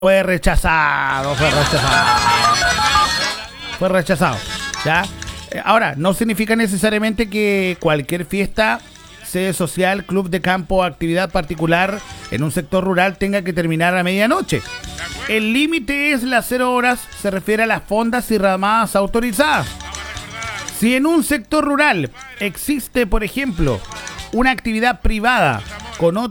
Fue rechazado. Fue rechazado, ¿ya? Ahora, no significa necesariamente que cualquier fiesta, sede social, club de campo o actividad particular en un sector rural tenga que terminar a medianoche. El límite es las 0 horas, se refiere a las fondas y ramadas autorizadas. Si en un sector rural existe, por ejemplo, una actividad privada con